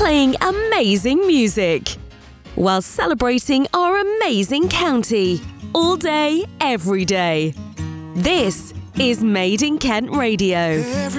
playing amazing music while celebrating our amazing county all day, every day. This is Made in Kent Radio.